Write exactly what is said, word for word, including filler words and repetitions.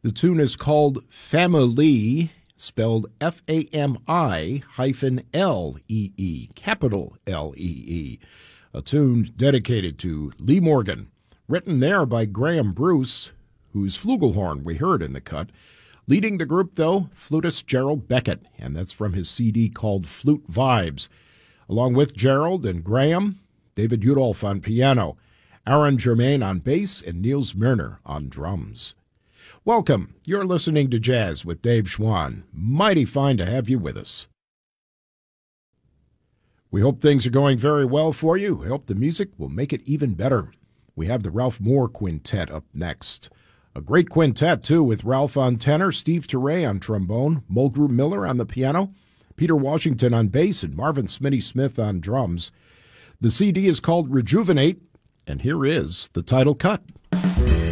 The tune is called Fami-Lee, spelled F A M I hyphen L E E, capital L E E. A tune dedicated to Lee Morgan, written there by Graham Bruce, whose flugelhorn we heard in the cut. Leading the group, though, flutist Gerald Beckett, and that's from his C D called Flute Vibes. Along with Gerald and Graham, David Udolph on piano, Aaron Germain on bass, and Niels Myrner on drums. Welcome. You're listening to Jazz with Dave Schwann. Mighty fine to have you with us. We hope things are going very well for you. We hope the music will make it even better. We have the Ralph Moore Quintet up next. A great quintet, too, with Ralph on tenor, Steve Turre on trombone, Mulgrew Miller on the piano, Peter Washington on bass, and Marvin Smitty Smith on drums. The C D is called Rejuvenate, and here is the title cut.